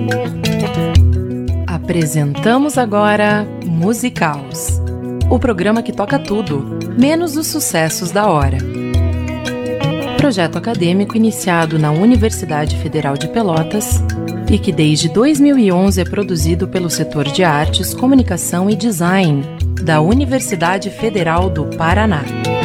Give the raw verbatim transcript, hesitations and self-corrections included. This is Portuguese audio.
Apresentamos agora Musicaus, o programa que toca tudo, menos os sucessos da hora. Projeto acadêmico iniciado na Universidade Federal de Pelotas e que desde dois mil e onze é produzido pelo setor de Artes, Comunicação e Design da Universidade Federal do Paraná.